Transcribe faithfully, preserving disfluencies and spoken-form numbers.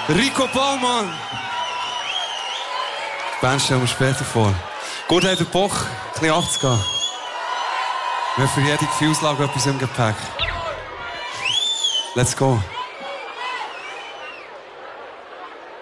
Rico Baumann. Die Band stellen wir später vor. Gut, hat der Bock, ein bisschen abzugehen. Wir haben für jede Gefühlslage etwas im Gepäck. Let's go.